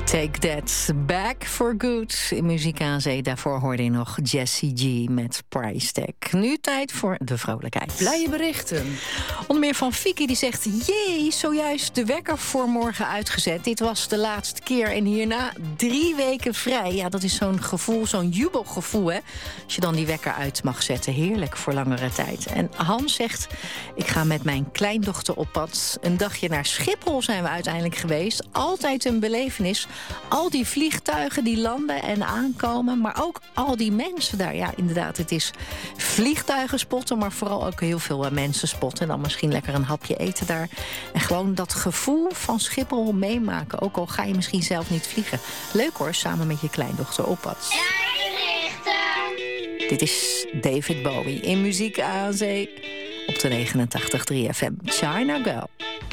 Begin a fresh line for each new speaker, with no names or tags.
Take That Back for Good. In Muziek aan Zee, daarvoor hoorde je nog Jessie G met Price Tag. Nu tijd voor de vrolijkheid.
Blije berichten.
Onder meer van Vicky, die zegt... jee, zojuist de wekker voor morgen uitgezet. Dit was de laatste keer en hierna 3 weken vrij. Ja, dat is zo'n gevoel, zo'n jubelgevoel, hè. Als je dan die wekker uit mag zetten. Heerlijk voor langere tijd. En Hans zegt... ik ga met mijn kleindochter op pad. Een dagje naar Schiphol zijn we uiteindelijk geweest. Altijd een belevenis. Al die vliegtuigen die landen en aankomen, maar ook al die mensen daar. Ja, inderdaad, het is vliegtuigen spotten, maar vooral ook heel veel mensen spotten. En dan misschien lekker een hapje eten daar. En gewoon dat gevoel van Schiphol meemaken, ook al ga je misschien zelf niet vliegen. Leuk hoor, samen met je kleindochter op pad. Dit is David Bowie in Muziek aan Zee op de 89.3 FM. China Girl.